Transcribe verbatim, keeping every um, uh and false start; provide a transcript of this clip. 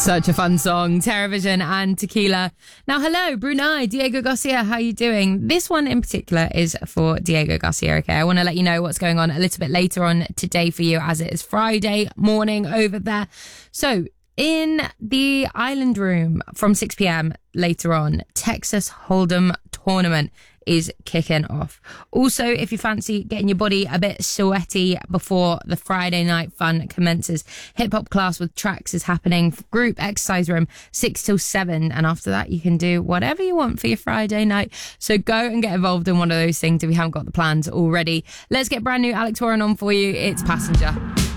Such a fun song, Terrorvision and Tequila. Now, hello, Brunei, Diego Garcia, how are you doing? This one in particular is for Diego Garcia, okay? I want to let you know what's going on a little bit later on today for you, as it is Friday morning over there. So, in the Island Room from six p.m. later on, Texas Hold'em tournament is kicking off. Also, if you fancy getting your body a bit sweaty before the Friday night fun commences, hip hop class with tracks is happening. Group exercise room six till seven, and after that you can do whatever you want for your Friday night. So go and get involved in one of those things if you haven't got the plans already. Let's get brand new Alex Warren on for you. It's Passenger.